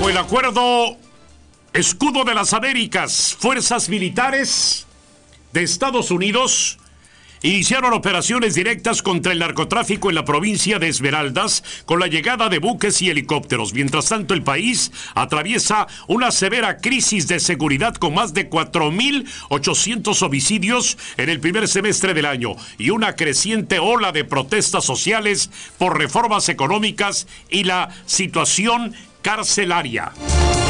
Bajo el acuerdo Escudo de las Américas, fuerzas militares de Estados Unidos iniciaron operaciones directas contra el narcotráfico en la provincia de Esmeraldas con la llegada de buques y helicópteros. Mientras tanto, el país atraviesa una severa crisis de seguridad con más de 4.800 homicidios en el primer semestre del año y una creciente ola de protestas sociales por reformas económicas y la situación carcelaria.